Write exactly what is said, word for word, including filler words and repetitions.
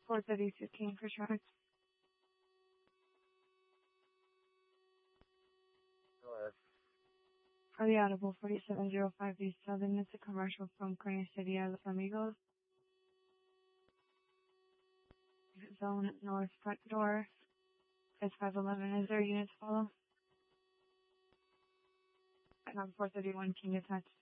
four thirty-two King for traffic. Go ahead. For the Audible forty-seven oh five East Southern, it's a commercial from Carne City a Los Amigos. Zone north front door. It's five eleven. Is there a unit to follow? I have four thirty-one King attached.